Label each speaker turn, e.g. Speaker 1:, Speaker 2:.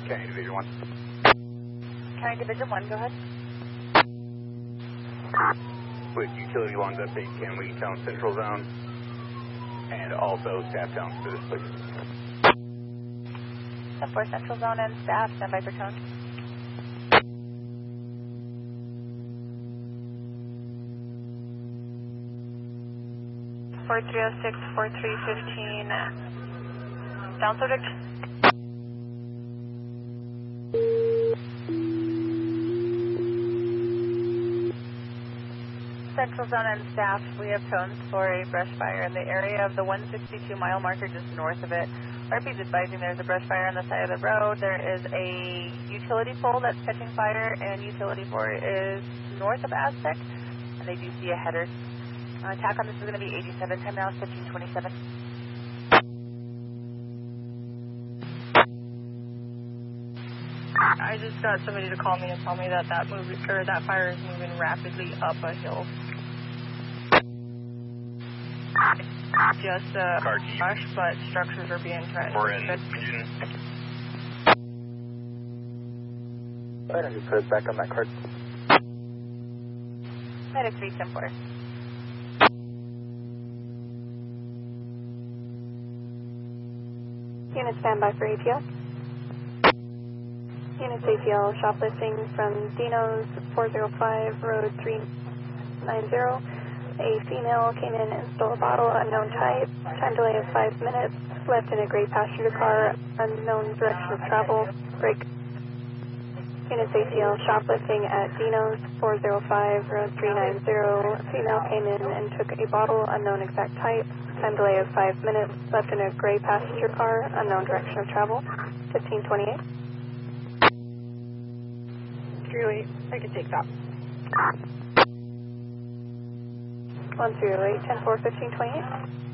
Speaker 1: County Division 1.
Speaker 2: County Division 1, go ahead.
Speaker 1: With Utility 1's update, can we tone Central Zone and also staff tones for this, please?
Speaker 2: 10-4 Central Zone and staff, stand by for tone. Four 306, 4315, down subject. Central Zone and staff, we have tones for a brush fire in the area of the 162 mile marker just north of it. RP's advising there's a brush fire on the side of the road. There is a utility pole that's catching fire, and utility 4 is north of Aztec, and they do see a header. Attack on this is going to be 87, time now is 1527.
Speaker 3: I just got somebody to call me and tell me that that fire is moving rapidly up a hill. Just a rush, but structures are being threatened.
Speaker 1: We're in Region.
Speaker 4: Go ahead and just put us back on that card.
Speaker 2: Medic 310-4.
Speaker 5: Unit standby for ATL. Units ATL shoplifting from Dino's 405 Road 390. A female came in and stole a bottle, unknown type. Time delay of 5 minutes. Left in a gray passenger car, unknown direction of travel. Break. Units ATL shoplifting at Dino's 405 Road 390. Female came in and took a bottle, unknown exact type. Time delay of 5 minutes. Left in a gray passenger car, unknown direction of travel. 1528.
Speaker 3: 308, I can take that.
Speaker 5: 108, 10-4, 1528.